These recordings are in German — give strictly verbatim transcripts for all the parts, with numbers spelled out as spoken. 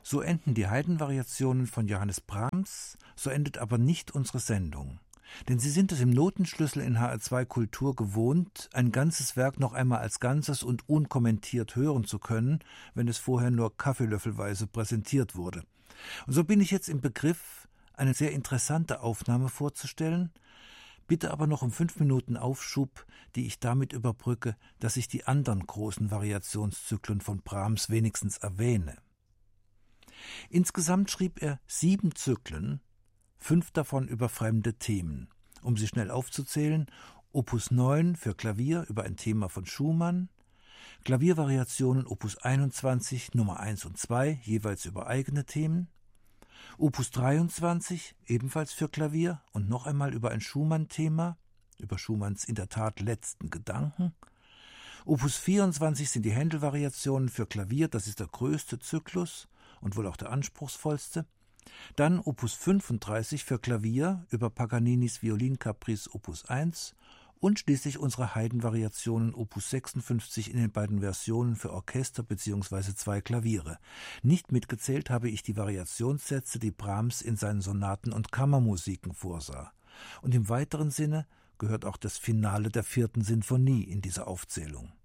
So enden die Haydn-Variationen von Johannes Brahms, so endet aber nicht unsere Sendung. Denn Sie sind es im Notenschlüssel in H R zwei Kultur gewohnt, ein ganzes Werk noch einmal als Ganzes und unkommentiert hören zu können, wenn es vorher nur kaffeelöffelweise präsentiert wurde. Und so bin ich jetzt im Begriff, eine sehr interessante Aufnahme vorzustellen, bitte aber noch um fünf Minuten Aufschub, die ich damit überbrücke, dass ich die anderen großen Variationszyklen von Brahms wenigstens erwähne. Insgesamt schrieb er sieben Zyklen, fünf davon über fremde Themen. Um sie schnell aufzuzählen: Opus neun für Klavier über ein Thema von Schumann, Klaviervariationen Opus einundzwanzig, Nummer eins und zwei, jeweils über eigene Themen, Opus dreiundzwanzig, ebenfalls für Klavier und noch einmal über ein Schumann-Thema, über Schumanns in der Tat letzten Gedanken. Opus vierundzwanzig sind die Händel-Variationen für Klavier, das ist der größte Zyklus und wohl auch der anspruchsvollste. Dann Opus fünfunddreißig für Klavier über Paganinis Violincaprice Opus eins und schließlich unsere Haydn-Variationen Opus sechsundfünfzig in den beiden Versionen für Orchester bzw. zwei Klaviere. Nicht mitgezählt habe ich die Variationssätze, die Brahms in seinen Sonaten und Kammermusiken vorsah. Und im weiteren Sinne gehört auch das Finale der vierten Sinfonie in diese Aufzählung.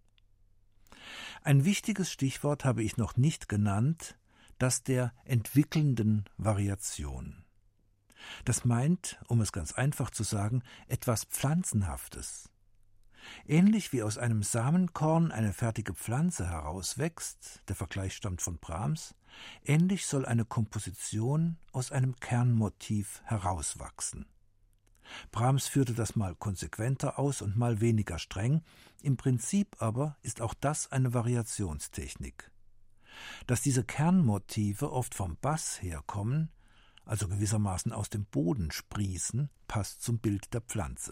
Ein wichtiges Stichwort habe ich noch nicht genannt, das der entwickelnden Variation. Das meint, um es ganz einfach zu sagen, etwas Pflanzenhaftes. Ähnlich wie aus einem Samenkorn eine fertige Pflanze herauswächst, der Vergleich stammt von Brahms, ähnlich soll eine Komposition aus einem Kernmotiv herauswachsen. Brahms führte das mal konsequenter aus und mal weniger streng, im Prinzip aber ist auch das eine Variationstechnik. Dass diese Kernmotive oft vom Bass herkommen, also gewissermaßen aus dem Boden sprießen, passt zum Bild der Pflanze.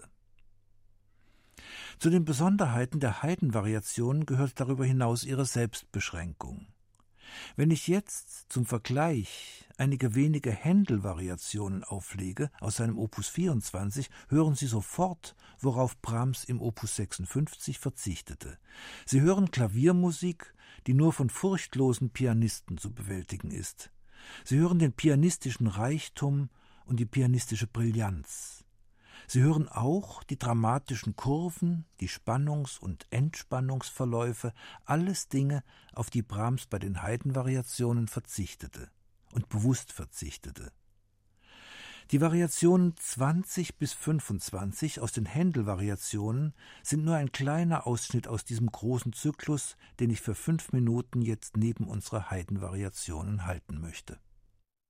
Zu den Besonderheiten der Haydn-Variationen gehört darüber hinaus ihre Selbstbeschränkung. Wenn ich jetzt zum Vergleich einige wenige Händel-Variationen auflege aus seinem Opus vierundzwanzig, hören Sie sofort, worauf Brahms im Opus sechsundfünfzig verzichtete. Sie hören Klaviermusik, die nur von furchtlosen Pianisten zu bewältigen ist. Sie hören den pianistischen Reichtum und die pianistische Brillanz. Sie hören auch die dramatischen Kurven, die Spannungs- und Entspannungsverläufe, alles Dinge, auf die Brahms bei den Haydn-Variationen verzichtete und bewusst verzichtete. Die Variationen zwanzig bis fünfundzwanzig aus den Händel-Variationen sind nur ein kleiner Ausschnitt aus diesem großen Zyklus, den ich für fünf Minuten jetzt neben unserer Haydn-Variationen halten möchte.